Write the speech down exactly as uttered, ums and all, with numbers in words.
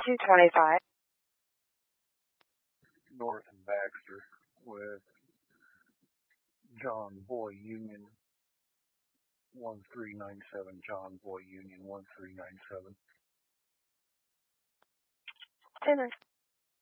two twenty-five. North and Baxter with John Boy Union one three nine seven, John Boy Union one three nine seven. Dinner.